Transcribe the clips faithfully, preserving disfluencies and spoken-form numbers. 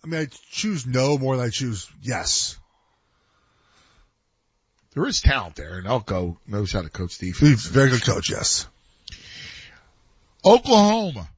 I mean, I choose no more than I choose yes. There is talent there, and Elko knows how to coach defense. He's a very good coach, yes. Oklahoma.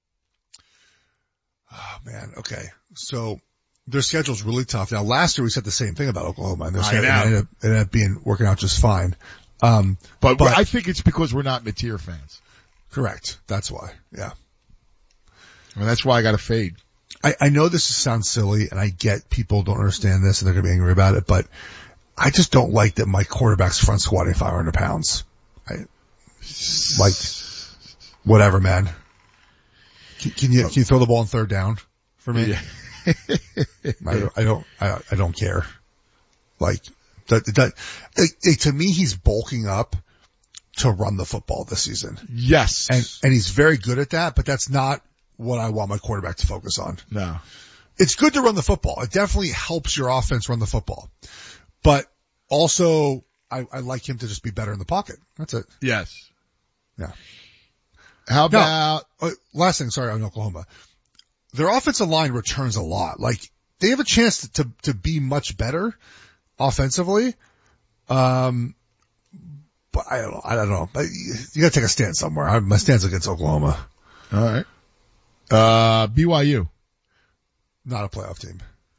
Oh, man, okay. So their schedule's really tough. Now, last year we said the same thing about Oklahoma, and their schedule ended up, ended up being working out just fine. Um, but, but I think it's because we're not mid-tier fans. Correct. That's why. Yeah. And that's why I got to fade. I, I know this sounds silly, and I get people don't understand this, and they're going to be angry about it, but I just don't like that my quarterback's front squatting five hundred pounds. I, like, whatever, man. Can, can you, can you throw the ball on third down for me? Yeah. I don't, I don't, I, I don't care. Like, that, that, it, it, to me, he's bulking up to run the football this season. Yes. And, and he's very good at that, but that's not what I want my quarterback to focus on. No. It's good to run the football. It definitely helps your offense run the football. But also, I, I like him to just be better in the pocket. That's it. Yes. Yeah. How about, now, uh, last thing, sorry, on Oklahoma. Their offensive line returns a lot. Like, they have a chance to, to, to be much better offensively. Um, but I don't know. I don't know. You gotta take a stand somewhere. I, my stand's against Oklahoma. All right. Uh, B Y U. Not a playoff team.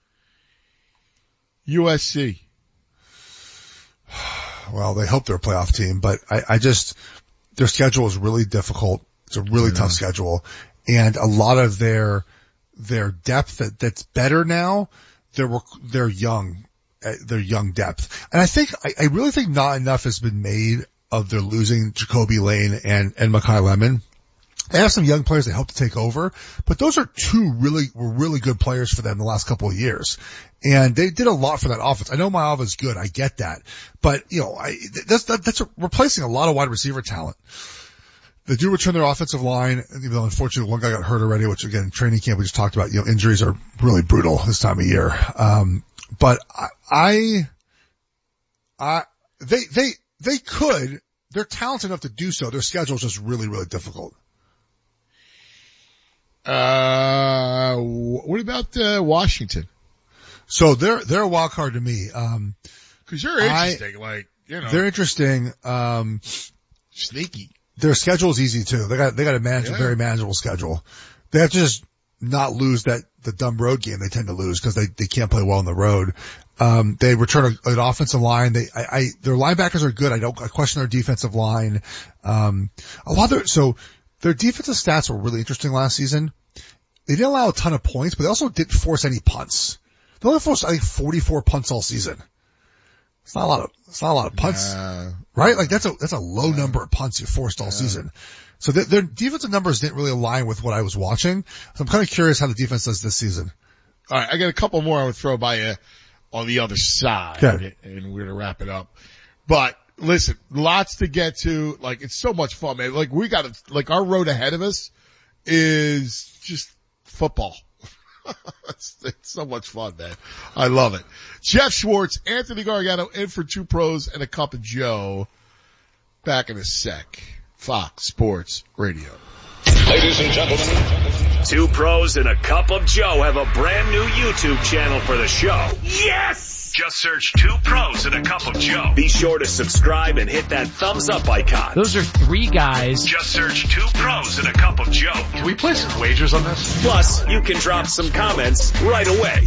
U S C. Well, they hope they're a playoff team, but I, I just, their schedule is really difficult. It's a really yeah. tough schedule. And a lot of their, their depth that, that's better now, they're, they're young, they're young depth. And I think, I, I really think not enough has been made of their losing Jacoby Lane and, and Mekhi Lemon. They have some young players that help to take over, but those are two really, were really good players for them the last couple of years. And they did a lot for that offense. I know my offense is good. I get that. But, you know, I, that's, that, that's a, replacing a lot of wide receiver talent. They do return their offensive line, even though unfortunately one guy got hurt already, which again, training camp we just talked about, you know, injuries are really brutal this time of year. Um, but I, I, I, they, they, they could, they're talented enough to do so. Their schedule is just really, really difficult. Uh, what about, uh, Washington? So they're, they're a wild card to me. Um, cause you're interesting, I, like, you know. They're interesting, um, sneaky. Their schedule is easy too. They got, they got a manage, yeah. very manageable schedule. They have to just not lose that, the dumb road game they tend to lose because they, they can't play well on the road. Um, they return a, an offensive line. They, I, I, their linebackers are good. I don't, I question their defensive line. Um, a lot of their, so their defensive stats were really interesting last season. They didn't allow a ton of points, but they also didn't force any punts. They only forced, I think, forty-four punts all season. It's not a lot of, it's not a lot of punts, uh, right? Like that's a, that's a low uh, number of punts you forced all uh, season. So their, their defensive numbers didn't really align with what I was watching. So I'm kind of curious how the defense does this season. All right. I got a couple more I would throw by you on the other side, okay. And we're going to wrap it up. But listen, lots to get to. Like, it's so much fun, man. Like, we got to, like, our road ahead of us is just football. it's, it's so much fun, man. I love it. Jeff Schwartz, Anthony Gargano in for Two Pros and a Cup of Joe. Back in a sec. Fox Sports Radio. Ladies and gentlemen, Two Pros and a Cup of Joe have a brand new YouTube channel for the show. Yes! Just search Two Pros and a Cup of Joe. Be sure to subscribe and hit that thumbs up icon. Those are three guys. Just search Two Pros and a Cup of Joe. Can we place some wagers on this? Plus, you can drop some comments right away.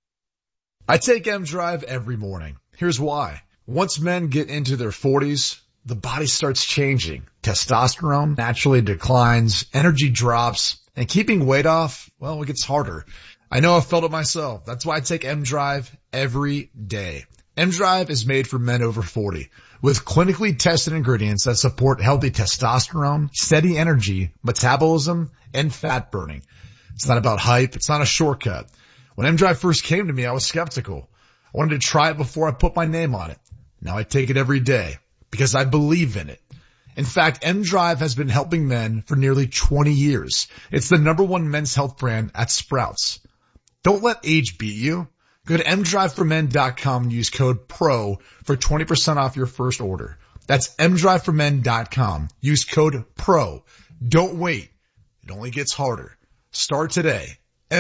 I take M Drive every morning. Here's why. Once men get into their forties, the body starts changing. Testosterone naturally declines, energy drops, and keeping weight off, well, it gets harder. I know I've felt it myself. That's why I take M Drive every day. M Drive is made for men over forty with clinically tested ingredients that support healthy testosterone, steady energy, metabolism, and fat burning. It's not about hype. It's not a shortcut. When M Drive first came to me, I was skeptical. I wanted to try it before I put my name on it. Now I take it every day because I believe in it. In fact, M Drive has been helping men for nearly twenty years. It's the number one men's health brand at Sprouts. Don't let age beat you. Go to m drive for men dot com and use code PRO for twenty percent off your first order. That's m drive for men dot com. Use code PRO. Don't wait. It only gets harder. Start today.